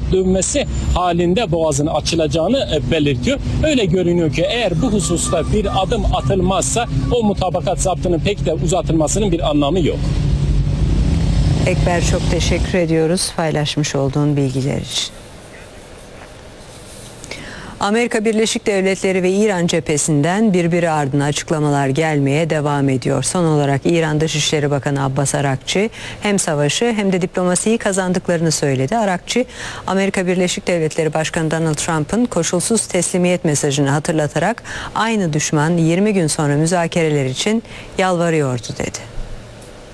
dönmesi halinde boğazın açılacağını belirtiyor. Öyle görünüyor ki eğer bu hususta bir adım atılmazsa o mutabakat zaptının pek de uzatılmasının bir anlamı yok. Ekber, çok teşekkür ediyoruz paylaşmış olduğun bilgiler için. Amerika Birleşik Devletleri ve İran cephesinden birbiri ardına açıklamalar gelmeye devam ediyor. Son olarak İran Dışişleri Bakanı Abbas Arakçı hem savaşı hem de diplomasiyi kazandıklarını söyledi. Arakçı, Amerika Birleşik Devletleri Başkanı Donald Trump'ın koşulsuz teslimiyet mesajını hatırlatarak aynı düşman 20 gün sonra müzakereler için yalvarıyordu dedi.